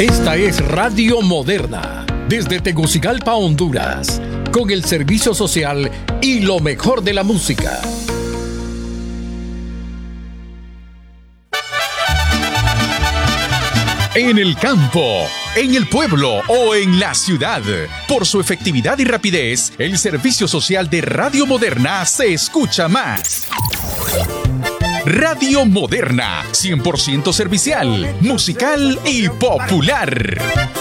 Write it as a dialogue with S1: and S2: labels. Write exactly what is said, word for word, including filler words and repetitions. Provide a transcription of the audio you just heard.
S1: Esta es Radio Moderna, desde Tegucigalpa, Honduras, con el servicio social y lo mejor de la música.
S2: En el campo, en el pueblo o en la ciudad, por su efectividad y rapidez, el servicio social de Radio Moderna se escucha más. Radio Moderna, cien por ciento servicial, musical y popular.